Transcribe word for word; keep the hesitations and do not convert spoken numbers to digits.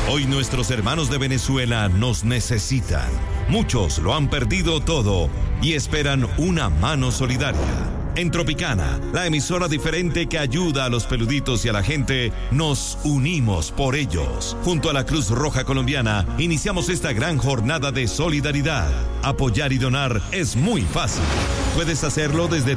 Hoy nuestros hermanos de Venezuela nos necesitan. Muchos lo han perdido todo y esperan una mano solidaria. En Tropicana, la emisora diferente que ayuda a los peluditos y a la gente, nos unimos por ellos. Junto a la Cruz Roja Colombiana, iniciamos esta gran jornada de solidaridad. Apoyar y donar es muy fácil. Puedes hacerlo desde tu